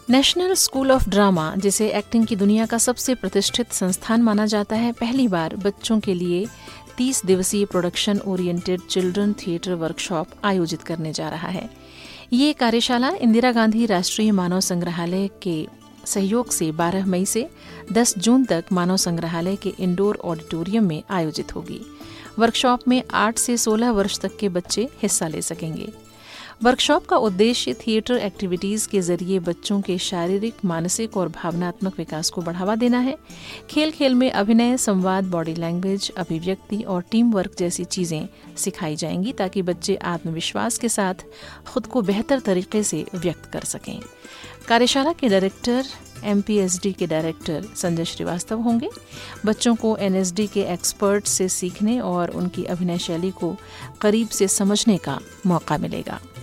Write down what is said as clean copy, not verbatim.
National school of drama, जिसे acting की दुनिया का सबसे प्रतिष्ठित संस्थान माना जाता है, पहली बार बच्चों के लिए 30 दिवसीय production oriented children theatre workshop आयोजित करने जा रहा है। ये कार्यशाला इंदिरा गांधी राष्ट्रीय मानव संग्रहालय के सहयोग से 12 मई से 10 जून तक मानव संग्रहालय के इंडोर ऑडिटोरियम में आयोजित होगी। वर्कशॉप में 8 से 16 वर्ष तक के बच्चे हिस्सा ले सकेंगे। वर्कशॉप का उद्देश्य थिएटर एक्टिविटीज़ के जरिए बच्चों के शारीरिक, मानसिक और भावनात्मक विकास को बढ़ावा देना है। खेल खेल में अभिनय, संवाद, बॉडी लैंग्वेज, अभिव्यक्ति और टीम वर्क जैसी चीज़ें सिखाई जाएंगी ताकि बच्चे आत्मविश्वास के साथ खुद को बेहतर तरीके से व्यक्त कर सकें। कार्यशाला के डायरेक्टर MPSD के डायरेक्टर संजय श्रीवास्तव होंगे। बच्चों को NSD के एक्सपर्ट से सीखने और उनकी अभिनय शैली को करीब से समझने का मौका मिलेगा।